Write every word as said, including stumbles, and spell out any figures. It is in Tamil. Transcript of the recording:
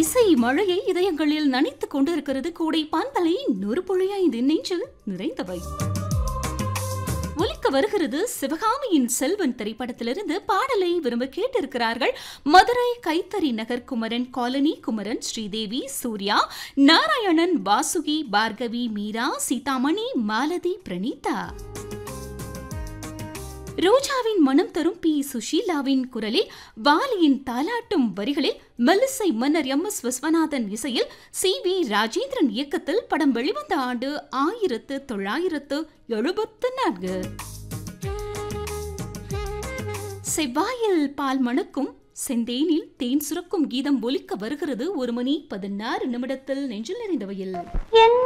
இசை மழையை இதயங்களில் நனைத்துக் கொண்டிருக்கிறது கூடை பண்பலை நூறு புள்ளி ஐந்து நெஞ்சில் நிறைந்தவை. ஒலிக்க வருகிறது சிவகாமியின் செல்வன் திரைப்படத்திலிருந்து பாடலை விரும்ப கேட்டிருக்கிறார்கள் மதுரை கைத்தறி நகர் குமரன் காலனி குமரன், ஸ்ரீதேவி, சூர்யா, நாராயணன், வாசுகி, பார்கவி, மீரா, சீதாமணி, மாலதி, பிரணீதா. ரோஜாவின் மனம் தரும் பி சுஷீலாவின் குரலில், வாலியின் தாலாட்டும் வரிகளில், மெல்லிசை மன்னர் எம் எஸ் விஸ்வநாதன் இசையில், சி வி ராஜேந்திரன் இயக்கத்தில் படம் வெளிவந்த ஆண்டு ஆயிரத்து தொள்ளாயிரத்து எழுபத்து நான்கு. செவ்வாயில் பால் மணக்கும், செந்தேனில் தேன் சுரக்கும் கீதம் ஒலிக்க வருகிறது ஒரு மணி பதினாறு நிமிடத்தில். நெஞ்சில் நிறைந்தவையில்